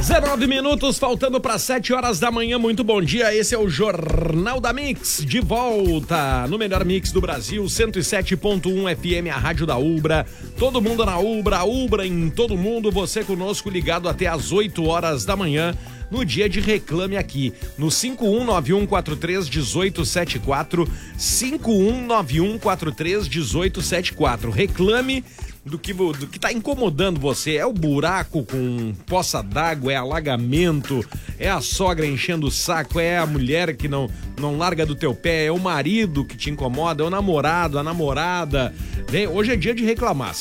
19 minutos, faltando para 7 horas da manhã. Muito bom dia, esse é o Jornal da Mix, de volta no melhor mix do Brasil, 107.1 FM, a rádio da Ubra. Todo mundo na Ubra, Ubra em todo mundo, você conosco ligado até às 8 horas da manhã. No dia de Reclame Aqui, no 5191431874, 5191431874. Reclame do que tá incomodando você. É o buraco com poça d'água, é alagamento, é a sogra enchendo o saco, é a mulher que não larga do teu pé, é o marido que te incomoda, é o namorado, a namorada. Vem, hoje é dia de reclamar.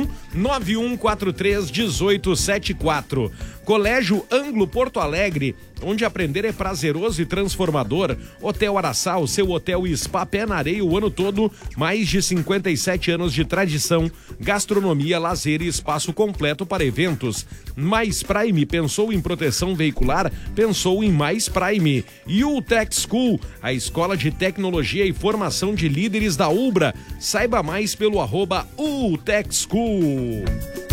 5191431874. Colégio Anglo Porto Alegre, onde aprender é prazeroso e transformador. Hotel Araçá, o seu hotel e spa pé na areia o ano todo. Mais de 57 anos de tradição, gastronomia, lazer e espaço completo para eventos. Mais Prime, pensou em proteção veicular? Pensou em Mais Prime. E o Tech School, a escola de tecnologia e formação de líderes da Ubra. Saiba mais pelo @UTechSchool.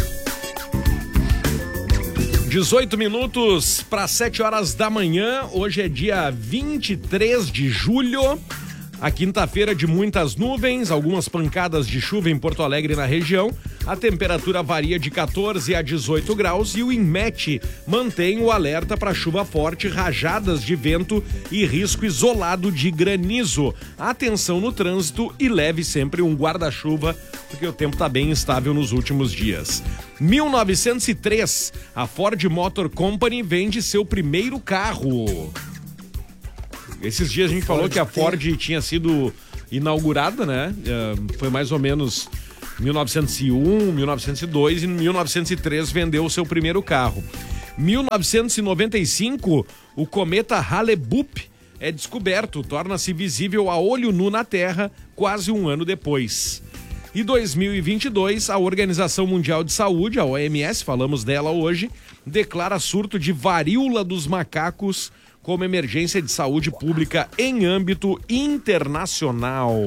18 minutos para 7 horas da manhã. Hoje é dia 23 de julho. A quinta-feira de muitas nuvens, algumas pancadas de chuva em Porto Alegre na região. A temperatura varia de 14 a 18 graus e o INMET mantém o alerta para chuva forte, rajadas de vento e risco isolado de granizo. Atenção no trânsito e leve sempre um guarda-chuva, porque o tempo está bem instável nos últimos dias. 1903, a Ford Motor Company vende seu primeiro carro. Esses dias a gente falou que a Ford tinha sido inaugurada, né? Foi mais ou menos 1901, 1902 e em 1903 vendeu o seu primeiro carro. 1995, o cometa Hale-Bopp é descoberto, torna-se visível a olho nu na Terra quase um ano depois. E 2022, a Organização Mundial de Saúde, a OMS, falamos dela hoje, declara surto de varíola dos macacos como emergência de saúde pública em âmbito internacional.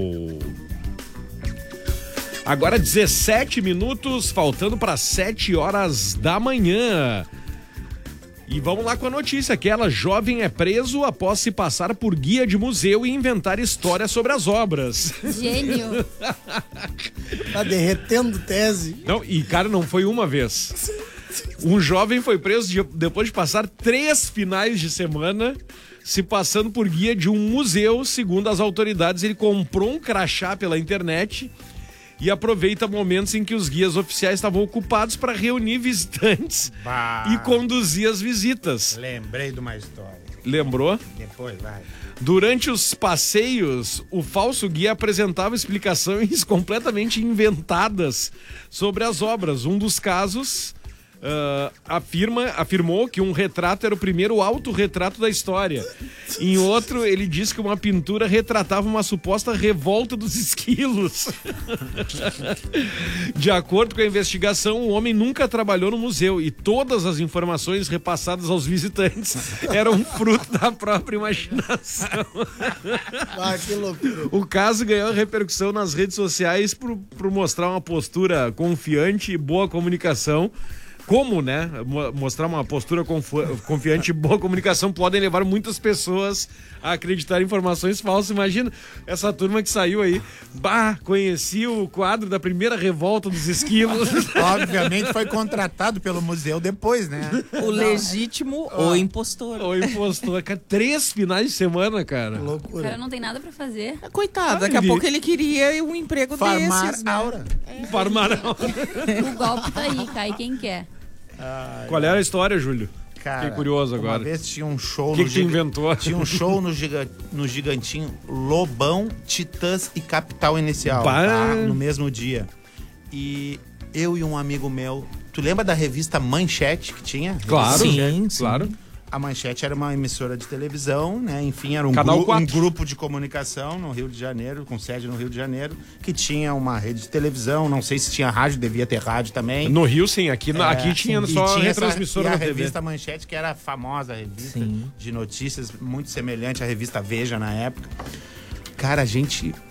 Agora 17 minutos, faltando para 7 horas da manhã. E vamos lá com a notícia. Aquela jovem é preso após se passar por guia de museu e inventar histórias sobre as obras. Gênio. Tá derretendo tese. Não, e cara, não foi uma vez. Um jovem foi preso depois de passar 3 finais de semana se passando por guia de um museu. Segundo as autoridades, ele comprou um crachá pela internet e aproveita momentos em que os guias oficiais estavam ocupados para reunir visitantes e conduzir as visitas. Lembrei de uma história. Lembrou? Depois, vai. Durante os passeios, o falso guia apresentava explicações completamente inventadas sobre as obras. Um dos casos afirmou que um retrato era o primeiro autorretrato da história. Em outro, ele disse que uma pintura retratava uma suposta revolta dos esquilos. De acordo com a investigação, o homem nunca trabalhou no museu e todas as informações repassadas aos visitantes eram fruto da própria imaginação. Que loucura. O caso ganhou repercussão nas redes sociais por mostrar uma postura confiante e boa comunicação. Como, né? Mostrar uma postura confiante e boa comunicação podem levar muitas pessoas a acreditar em informações falsas. Imagina essa turma que saiu aí. Conheci o quadro da primeira revolta dos esquilos. Obviamente foi contratado pelo museu depois, né? O legítimo ou impostor. O impostor. 3 finais de semana, cara. O Loucura. cara não tem nada pra fazer. Coitado, daqui a pouco ele queria um emprego Farmar desses, né? aura. Farmarão. O golpe tá aí, cai quem quer. Qual era a história, Júlio? Cara, fiquei curioso agora. Uma vez tinha um show O que tu inventou? Tinha um show no Gigantinho, Lobão, Titãs e Capital Inicial, tá? No mesmo dia. E eu e um amigo meu, tu lembra da revista Manchete que tinha? Claro, Sim. claro. A Manchete era uma emissora de televisão, né? Enfim, era um grupo de comunicação no Rio de Janeiro, com sede no Rio de Janeiro, que tinha uma rede de televisão, não sei se tinha rádio, devia ter rádio também. No Rio, sim. Aqui tinha só retransmissora na TV. A revista Manchete, que era a famosa revista de notícias, muito semelhante à revista Veja na época. Cara, a gente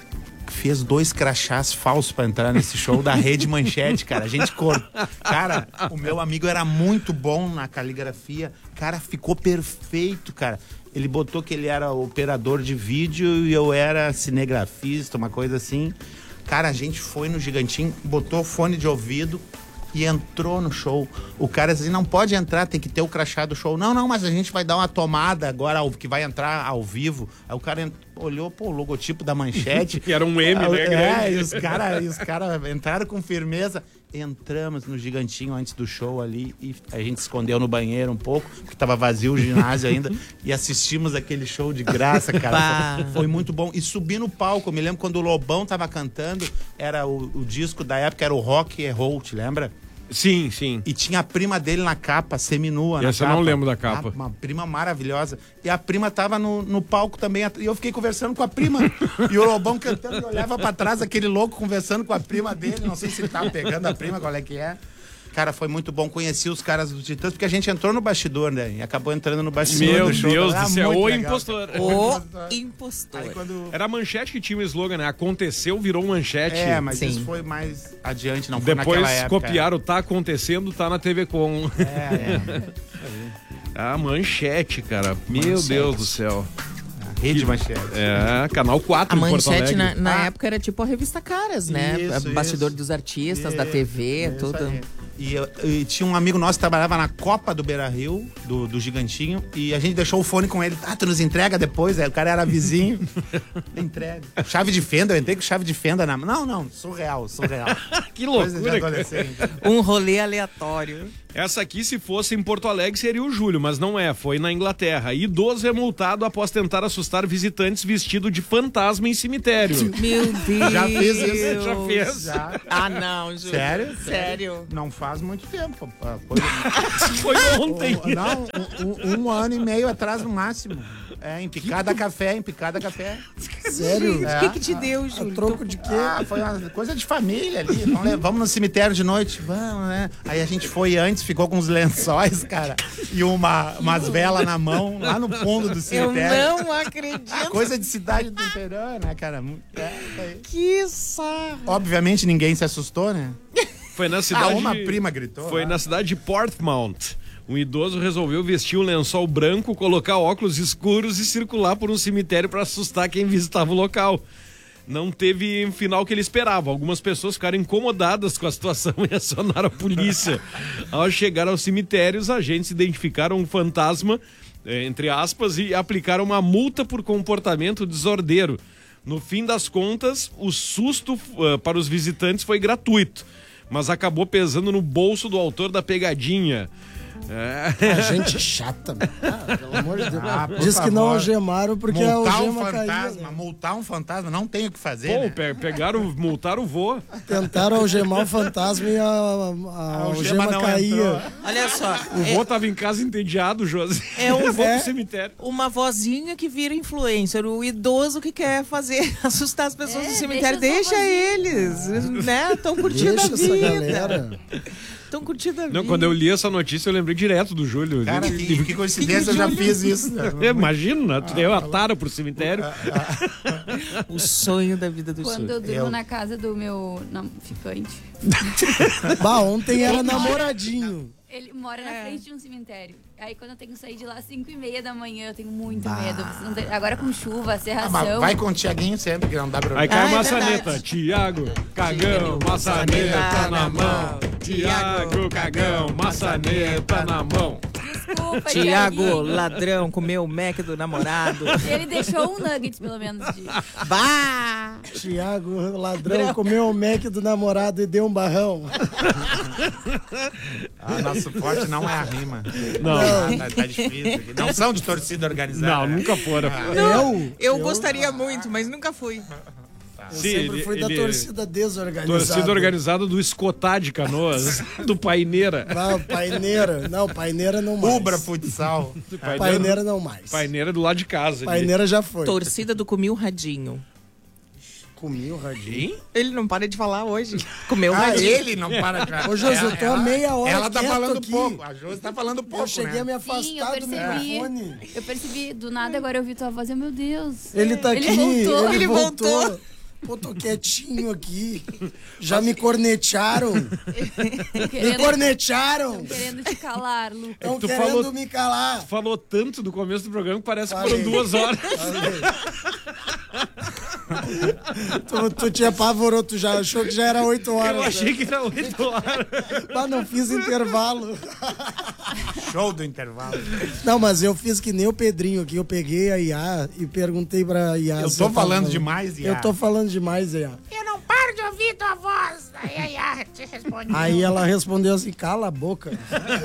fez 2 crachás falsos pra entrar nesse show da Rede Manchete, cara. A gente Cara, o meu amigo era muito bom na caligrafia. Cara, ficou perfeito, cara. Ele botou que ele era operador de vídeo e eu era cinegrafista, uma coisa assim. Cara, a gente foi no Gigantinho, botou fone de ouvido e entrou no show. O cara disse assim, não pode entrar, tem que ter o crachá do show. Não, mas a gente vai dar uma tomada agora, que vai entrar ao vivo. Aí o cara olhou, o logotipo da Manchete. Que era um M, né? E os caras entraram com firmeza. Entramos no Gigantinho antes do show ali e a gente se escondeu no banheiro um pouco, porque tava vazio o ginásio ainda, e assistimos aquele show de graça, cara. Foi muito bom. E subi no palco, eu me lembro quando o Lobão tava cantando, era o disco da época, era o Rock and Roll, te lembra? Sim, sim. E tinha a prima dele na capa, seminua na capa. Essa eu não lembro da capa. Uma prima maravilhosa. E a prima tava no palco também. E eu fiquei conversando com a prima. E o Lobão cantando e olhava pra trás, aquele louco conversando com a prima dele. Não sei se ele tava pegando a prima, qual é que é. Cara, foi muito bom. Conheci os caras do Titãs, porque a gente entrou no bastidor, né? E acabou entrando no bastidor Meu do show. Deus do céu, o legal, impostor. O impostor. Aí, quando... Era a Manchete que tinha o slogan, né? Aconteceu, virou Manchete. É, mas Sim. isso foi mais adiante, não foi Depois naquela época. copiaram, tá acontecendo, tá na TV Com. A Manchete, cara. Meu Manchete. Deus do céu. Rede Manchete. É, Canal 4 A em Porto Manchete Alegre. na época era tipo a revista Caras, né? Isso, Bastidor isso. dos artistas, da TV, Isso tudo. aí. E tinha um amigo nosso que trabalhava na Copa do Beira-Rio, do Gigantinho, e a gente deixou o fone com ele. Ah, tu nos entrega depois? Aí o cara era vizinho. Entrega. Chave de fenda, eu entrei com chave de fenda na mão. Não, surreal. Que Coisa de loucura, cara. adolescente. Um rolê aleatório. Essa aqui, se fosse em Porto Alegre, seria o Júlio, mas não é. Foi na Inglaterra. Idoso é multado após tentar assustar visitantes vestido de fantasma em cemitério. Meu Deus. Já fez isso? Já fez. Já. Ah, não, Júlio. Sério? Sério. Não faz muito tempo. Foi Foi ontem. Não, um ano e meio atrás no máximo. Em Picada Café. Sério? O que te deu, Júlio? A troco de quê? Foi uma coisa de família ali. Vamos no cemitério de noite? Vamos, né? Aí a gente foi antes, ficou com uns lençóis, cara, e umas velas na mão, lá no fundo do Eu cemitério. não acredito. Coisa de cidade do interior, né, cara? Que sarro. Obviamente ninguém se assustou, né? Foi na cidade. Uma prima gritou. Foi lá. na cidade de Portsmouth. Um idoso resolveu vestir um lençol branco, colocar óculos escuros e circular por um cemitério para assustar quem visitava o local. Não teve o final que ele esperava. Algumas pessoas ficaram incomodadas com a situação e acionaram a polícia. Ao chegar ao cemitério, os agentes identificaram um fantasma, entre aspas, e aplicaram uma multa por comportamento desordeiro. No fim das contas, o susto para os visitantes foi gratuito, mas acabou pesando no bolso do autor da pegadinha. A gente chata, mano. Pelo amor de Deus. por Diz que não favor. algemaram porque a Multar um algema caía. fantasma, Né? multar um fantasma, não tem o que fazer, Pô, né? multaram o vô. Tentaram algemar o fantasma e a algema algema não caía. entrou. Olha só. O vô tava em casa entediado, José. É um Levou É. pro cemitério. Uma vozinha que vira influencer, o idoso que quer fazer assustar as pessoas no cemitério, deixa deixa só eles, né? Estão curtindo Deixa a essa vida. galera. Estão curtindo a vida. Não, quando eu li essa notícia, eu lembrei direto do Júlio. Cara, que coincidência, eu já fiz isso. Né? Imagina, tu deu a tara pro cemitério. O sonho da vida do Quando Júlio. eu durmo na casa do meu ficante, Bah, ontem era namoradinho. ele mora na frente de um cemitério. Aí quando eu tenho que sair de lá às 5h30 da manhã, eu tenho muito medo. Não tem- Agora com chuva, serração. Vai com o Tiaguinho sempre, que não dá pra... Aí cai a é maçaneta. verdade. Tiago, cagão, maçaneta na mão. Tiago, cagão, maçaneta na mão. Desculpa, Tiago, Thiaguinho. ladrão, comeu o Mac do namorado. Ele deixou um nugget, pelo menos, de... Bah! Tiago, ladrão, comeu o Mac do namorado e deu um barrão. Nosso forte não é a rima. Não. Tá difícil aqui. Não são de torcida organizada. Não, né? nunca foram. Eu gostaria muito, mas nunca fui. Eu Sim, sempre fui da torcida desorganizada. Torcida organizada do Escotar de Canoas, do Paineira. Não, paineira. Não, paineira não mais. Ubra Futsal. Paineira não mais. Paineira do lado de casa. ali. Paineira já foi. Torcida do Comi o Radinho. Comi o radinho. Hein? Ele não para de falar hoje. Comeu o Ah, radinho. ele não para de... Ô, Josi, eu tô há meia hora Ela tá quieto falando aqui. pouco. A Josi tá falando pouco, Eu cheguei né? a me Sim, eu afastar do percebi. microfone. Eu percebi, do nada agora eu vi tua voz e, meu Deus. Ele tá aqui, Ele voltou. Ele voltou. Pô, tô quietinho aqui. Já me cornetearam. Me cornetearam. Estão querendo te calar, Lucas. Estão Tu querendo falou- me calar. Tu falou tanto do começo do programa que parece que Falei. foram 2 horas. Tu te apavorou, tu já achou que já era 8 horas. Eu achei né? que era 8 horas. Mas não fiz intervalo. Show do intervalo. Não, mas eu fiz que nem o Pedrinho aqui. Eu peguei a IA e perguntei pra IA. Eu se tô tava falando demais, IA. Eu tô falando demais, IA. Eu não paro de ouvir tua voz. Aí a te respondeu. Aí ela respondeu assim, cala a boca.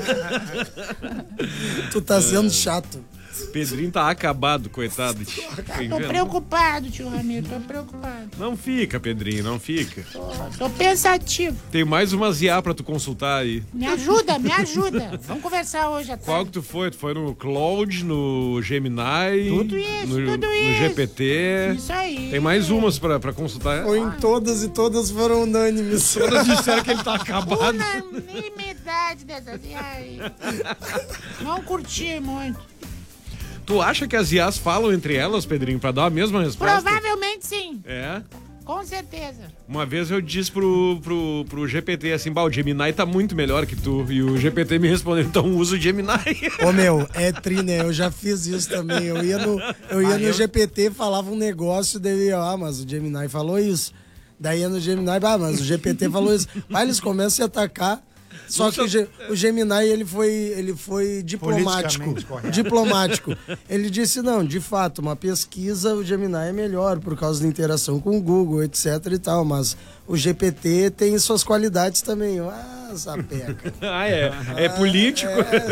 Tu tá sendo chato. Pedrinho tá acabado, coitado. Tô preocupado, tio Ramiro, tô preocupado. Não fica, Pedrinho, não fica. Tô pensativo. Tem mais umas IA pra tu consultar aí. Me ajuda, me ajuda. Vamos conversar hoje à Qual tarde. que tu foi? Tu foi no Cloud, no Gemini? Tudo isso, no, tudo no isso. GPT. Isso aí. Tem mais umas pra consultar. Foi em todas e todas foram unânimes. Todas disseram que ele tá acabado. Unanimidade dessas. E aí? Não curti muito. Tu acha que as IAs falam entre elas, Pedrinho, pra dar a mesma resposta? Provavelmente sim, É. com certeza. Uma vez eu disse pro GPT assim, o Gemini tá muito melhor que tu. E o GPT me respondeu, então usa o Gemini. Ô meu, é tri, né? Eu já fiz isso também. Eu ia no GPT, falava um negócio, daí, mas o Gemini falou isso. Daí ia no Gemini, mas o GPT falou isso. Mas eles começam a se atacar. Só que o Gemini, ele foi diplomático. Politicamente correto. Diplomático. Ele disse, não, de fato, uma pesquisa, o Gemini é melhor por causa da interação com o Google, etc e tal, mas o GPT tem suas qualidades também. Sapeca. É político.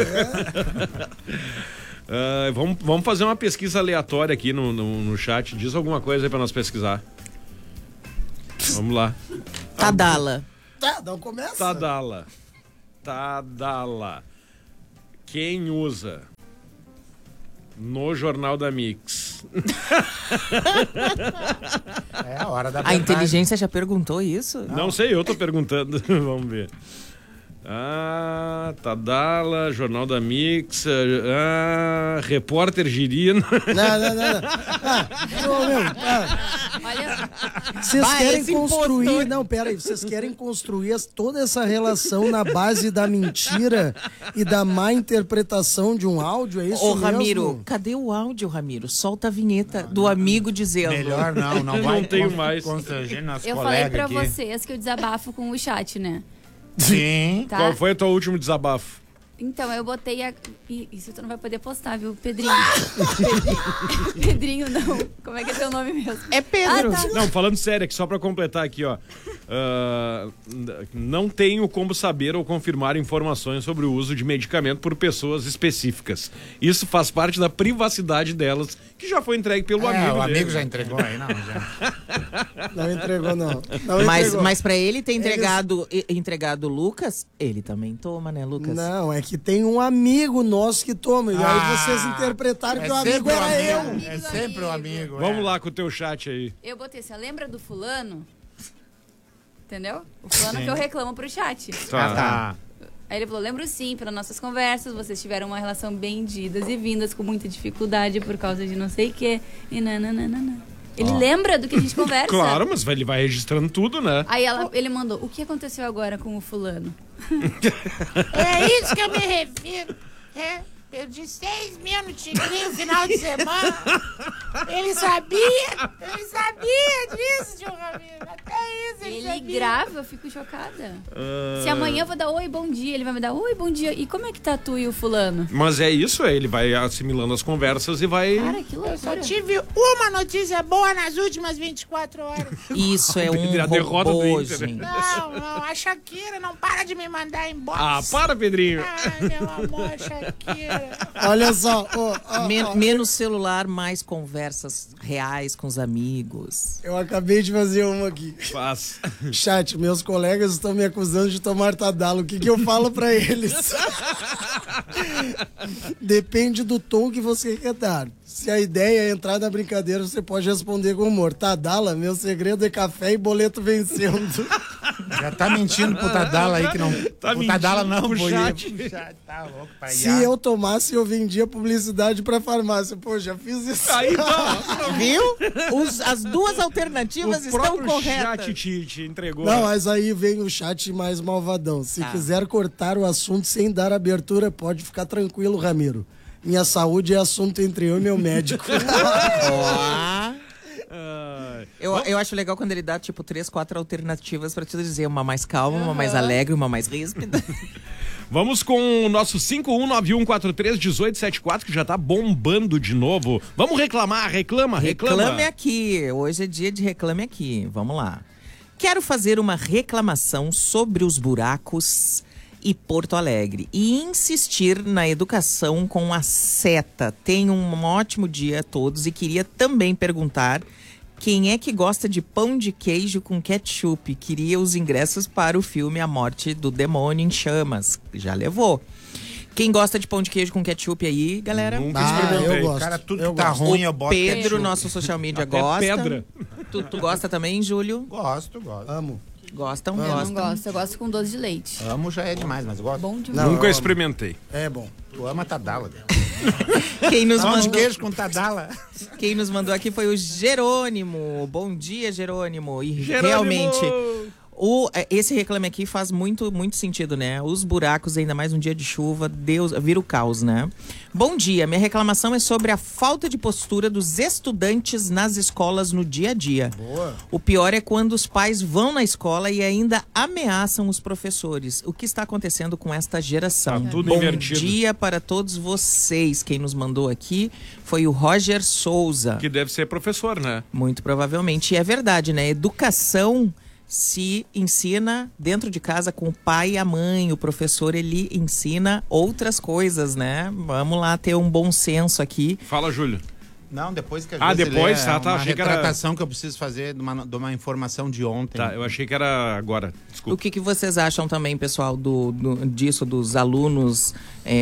Vamos fazer uma pesquisa aleatória aqui no chat. Diz alguma coisa aí pra nós pesquisar. Vamos lá. Tadala. Tá, não começa. Tadala. Quem usa? No Jornal da Mix. É a hora da A verdade. inteligência já perguntou isso? Não sei, eu tô perguntando. Vamos ver. Tadala, Jornal da Mix, Repórter Girino. Olha, Vocês querem esse construir. impostor. Não, pera aí. Vocês querem construir toda essa relação na base da mentira e da má interpretação de um áudio? É isso Ô, mesmo? Ramiro, cadê o áudio, Ramiro? Solta a vinheta do amigo dizendo. Melhor não Não vai tenho mais. constranger nossos eu falei colegas pra aqui. vocês que eu desabafo com o chat, né? Sim. Tá? Qual foi o teu último desabafo? Então, eu botei a... Isso tu não vai poder postar, viu, Pedrinho? Pedrinho, não. Como é que é teu nome mesmo? É Pedro. Ah, tá. Não, falando sério, aqui só pra completar aqui, ó. Não tenho como saber ou confirmar informações sobre o uso de medicamento por pessoas específicas. Isso faz parte da privacidade delas, que já foi entregue pelo amigo o amigo dele. já entregou aí, não, já. Não entregou, não. Mas pra ele ter entregado o Lucas, ele também toma, né, Lucas? Não, é que tem um amigo nosso que toma. E aí vocês interpretaram que o amigo sempre era eu. amigo. É sempre o amigo. Vamos lá com o teu chat aí. Eu botei assim, lembra do fulano? Entendeu? O fulano que eu reclamo pro chat. Tá. Aí ele falou, lembro sim, pelas nossas conversas, vocês tiveram uma relação bem de idas e vindas, com muita dificuldade por causa de não sei o quê. E nananana. Ele lembra do que a gente conversa. Claro, mas ele vai registrando tudo, né? Aí ele mandou, o que aconteceu agora com o fulano? É isso que eu me refiro. Perdi 6 mil no Tigrinho no final de semana. Ele sabia disso, tio Ramiro. Até isso ele Ele sabia. grava, eu fico chocada. Se amanhã eu vou dar oi, bom dia, ele vai me dar oi, bom dia. E como é que tá tu e o fulano? Mas é isso, ele vai assimilando as conversas e vai... Cara, que Eu só loucura. tive uma notícia boa nas últimas 24 horas. Isso é A derrota do robô, Inter, né? gente. Não, a Shakira não para de me mandar inbox. para, Pedrinho. Ai, meu amor, Shakira. Olha só. Menos celular, mais conversas reais com os amigos. Eu acabei de fazer uma aqui. Faz. Chat, meus colegas estão me acusando de tomar Tadala. O que eu falo pra eles? Depende do tom que você quer dar. Se a ideia é entrar na brincadeira, você pode responder com humor. Tadala, meu segredo é café e boleto vencendo. Já tá mentindo pro Tadala aí que não... Tá o Tadala não, pro foi chat. Tá louco pra Se eu tomasse, eu vendia publicidade pra farmácia. Pô, já fiz isso. Aí tá. Viu? As duas alternativas O estão próprio corretas. chat te entregou. Não, mas aí vem o chat mais malvadão. Se Tá. quiser cortar o assunto sem dar abertura, pode ficar tranquilo, Ramiro. Minha saúde é assunto entre eu e meu médico. Ó. Eu acho legal quando ele dá, tipo, 3, 4 alternativas pra te dizer. Uma mais calma, uma mais alegre, uma mais ríspida. Vamos com o nosso 5191431874, que já tá bombando de novo. Vamos reclamar, reclama. Reclame aqui. Hoje é dia de reclame aqui. Vamos lá. Quero fazer uma reclamação sobre os buracos e Porto Alegre e insistir na educação com a seta. Tenham um ótimo dia a todos e queria também perguntar quem é que gosta de pão de queijo com ketchup. Queria os ingressos para o filme A Morte do Demônio em Chamas. Já levou. Quem gosta de pão de queijo com ketchup aí, galera? Nunca experimentei. eu gosto. Cara, tudo Eu que tá gosto. ruim eu boto Pedro, ketchup. nosso social media, Até gosta. pedra. Tu gosta também, Júlio? Gosto. Amo. Gostam, Eu não gostam. gosto, eu gosto com doce de leite. Amo já é demais, mas gosto. Bom demais. Não, Nunca eu experimentei. É bom. Tu ama Tadala. Quem nos Pão de mandou... queijo com Tadala. Quem nos mandou aqui foi o Jerônimo. Bom dia, Jerônimo. E Jerônimo! realmente, esse reclame aqui faz muito sentido, né? Os buracos, ainda mais um dia de chuva, Deus vira o caos, né? Bom dia, minha reclamação é sobre a falta de postura dos estudantes nas escolas no dia a dia. Boa. O pior é quando os pais vão na escola e ainda ameaçam os professores. O que está acontecendo com esta geração? Tá tudo Bom invertido. dia para todos vocês. Quem nos mandou aqui foi o Roger Souza. Que deve ser professor, né? Muito provavelmente. E é verdade, né? Educação se ensina dentro de casa com o pai e a mãe. O professor, ele ensina outras coisas, né? Vamos lá ter um bom senso aqui. Fala, Júlio. Não, depois que às Ah, vezes depois? ele é Ah, tá, uma achei que era- retratação que eu preciso fazer de uma informação de ontem. Tá, eu achei que era agora. O Desculpa. que vocês acham também, pessoal, disso, dos alunos,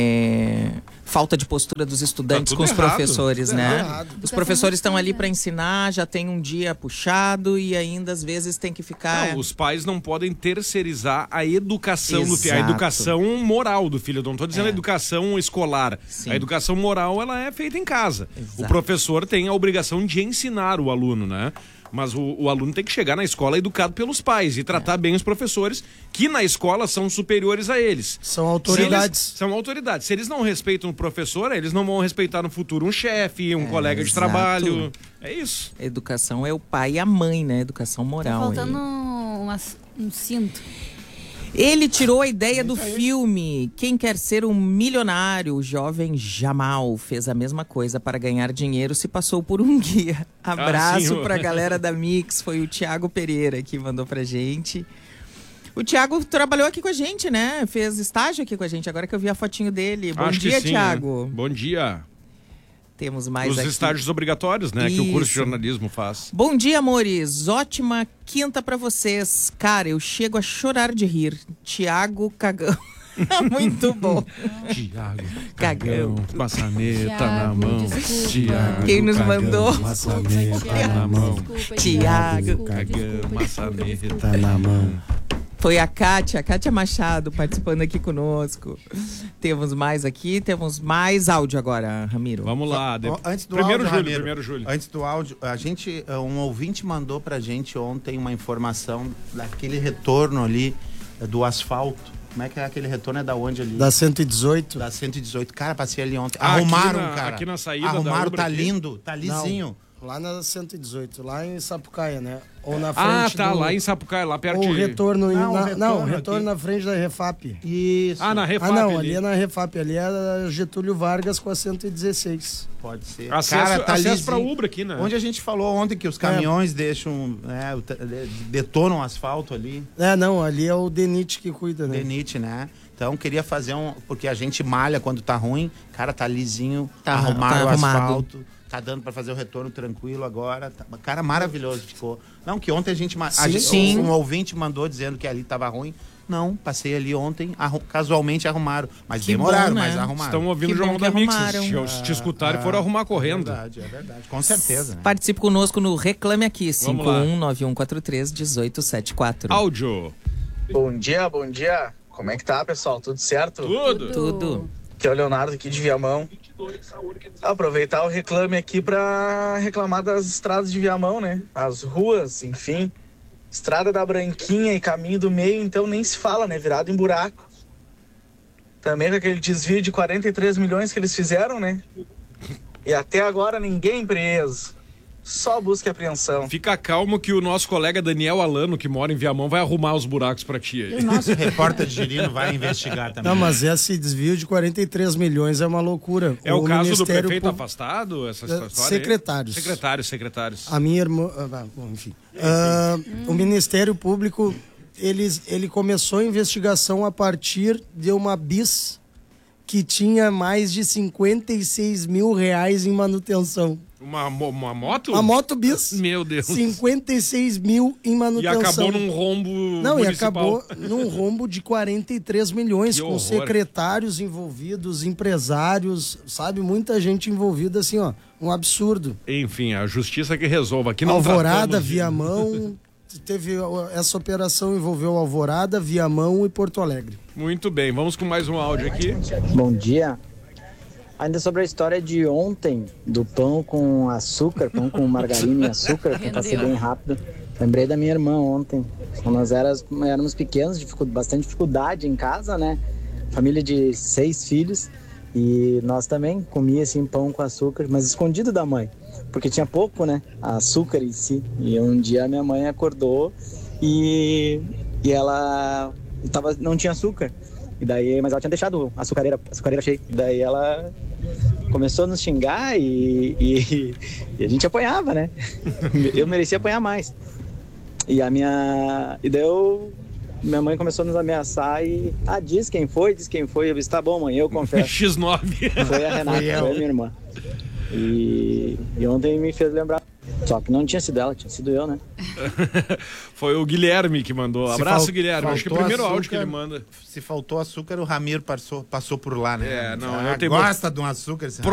falta de postura dos estudantes Tá com tudo os errado, professores, tudo né? errado. Os professores estão ali para ensinar, já tem um dia puxado e ainda às vezes tem que ficar... Não, os pais não podem terceirizar a educação do filho, a Exato. educação moral do filho. Eu não estou dizendo a educação escolar. Sim. A educação moral, ela é feita em casa. Exato. O professor tem a obrigação de ensinar o aluno, né? Mas o aluno tem que chegar na escola educado pelos pais e tratar bem os professores, que na escola são superiores a eles. São autoridades. São autoridades. Se eles não respeitam o professor, eles não vão respeitar no futuro um chefe, um colega de exato. trabalho. É isso. Educação é o pai e a mãe, né? Educação Tá moral. faltando aí. um cinto. Ele tirou a ideia do filme Quem Quer Ser um Milionário. O jovem Jamal fez a mesma coisa para ganhar dinheiro, se passou por um guia. Abraço sim. pra galera da Mix. Foi o Thiago Pereira que mandou pra gente. O Thiago trabalhou aqui com a gente, né? Fez estágio aqui com a gente, agora que eu vi a fotinho dele. Bom Acho que dia, sim, Thiago. né? Bom dia. Temos mais Os aqui. estágios obrigatórios, né? Que o curso de Isso. jornalismo faz. Bom dia, amores. Ótima quinta pra vocês. Cara, eu chego a chorar de rir. Thiago Cagão. Muito bom. Tiago, Cagão. maçaneta Thiago, na mão. desculpa. Tiago, Quem nos mandou? maçaneta na mão. Thiago, Cagão, maçaneta Tá na mão. Foi a Kátia Machado participando aqui conosco. Temos mais aqui, temos mais áudio agora, Ramiro. Vamos lá. Antes do Primeiro áudio, Júlio, Ramiro, primeiro Júlio. Antes do áudio, um ouvinte mandou pra gente ontem uma informação daquele retorno ali do asfalto. Como é que é aquele retorno? É da onde ali? Da 118. Da 118. Cara, passei ali ontem. Ah, Arrumaram, aqui na- cara. aqui na saída da Arrumaram, Ubra tá aqui? lindo, tá lisinho. Lá na 118, lá em Sapucaia, né? Ou na Ah, frente tá, do... lá em Sapucaia, lá perto Ou o de... retorno... Não, Não, o retorno aqui. na frente da Refap. Isso. Ah, na Refap Ah, não, ali. ali é na Refap. Ali é Getúlio Vargas com a 116. Pode ser. Acesso, acesso lisinho. pra Ubra aqui, né? Onde a gente falou ontem que os caminhões deixam, né, detonam o asfalto ali, É, não, ali é o Denit que cuida, né? denite, né? Então queria fazer porque a gente malha quando tá ruim, cara, tá lisinho, Tá arrumaram o arrumado. asfalto, tá dando pra fazer o retorno tranquilo agora, cara, maravilhoso ficou. Não, que ontem a gente Sim. um ouvinte mandou dizendo que ali tava ruim. Não, passei ali ontem, casualmente arrumaram, mas Que demoraram, bom, né? mas arrumaram. Estão ouvindo Que o Jornal bom da que Mix. arrumaram. Se te escutaram e foram arrumar correndo. É verdade, com certeza, né? Participe conosco no Reclame Aqui, Vamos lá. 5191431874. Áudio. Bom dia. Como é que tá, pessoal? Tudo certo? Tudo. Aqui é o Leonardo aqui de Viamão. Aproveitar o reclame aqui pra reclamar das estradas de Viamão, né? As ruas, enfim. Estrada da Branquinha e Caminho do Meio, então nem se fala, né? Virado em buraco. Também com aquele desvio de 43 milhões que eles fizeram, né? E até agora ninguém preso. Só busca e apreensão. Fica calmo que o nosso colega Daniel Alano, que mora em Viamão, vai arrumar os buracos pra ti aí. E o nosso repórter Girino vai investigar também. Não, mas esse desvio de 43 milhões é uma loucura. É o caso do prefeito afastado? Essa história secretários. Secretários. A minha irmã... bom, enfim. O Ministério Público, ele começou a investigação a partir de uma bis que tinha mais de 56 mil reais em manutenção. Uma moto? Uma moto bis. Meu Deus. 56 mil em manutenção. E acabou num rombo municipal. E acabou num rombo de 43 milhões, com secretários envolvidos, empresários, sabe? Muita gente envolvida, assim, ó. Um absurdo. Enfim, a justiça que resolva. Aqui não Alvorada, Viamão... Essa operação envolveu Alvorada, Viamão e Porto Alegre. Muito bem, vamos com mais um áudio aqui. Bom dia. Ainda sobre a história de ontem, do pão com açúcar, pão com margarina e açúcar, tentar ser bem rápido. Lembrei da minha irmã ontem. Nós éramos pequenos, bastante dificuldade em casa, né? Família de 6 filhos. E nós também comíamos assim, pão com açúcar, mas escondido da mãe. Porque tinha pouco, né? Açúcar em si. E um dia minha mãe acordou e ela não tinha açúcar. E daí, mas ela tinha deixado a açucareira cheia. Daí ela começou a nos xingar e a gente apanhava, né? Eu merecia apanhar mais. E minha mãe começou a nos ameaçar e... diz quem foi. Eu disse, tá bom, mãe, eu confesso. X9. Foi a Renata, foi a minha irmã. E ontem me fez lembrar. Só que não tinha sido ela, tinha sido eu, né? Foi o Guilherme que mandou. Abraço, Guilherme. Acho que é o primeiro áudio que ele manda. Se faltou açúcar, o Ramiro passou por lá, né? Eu tenho gosta de um açúcar.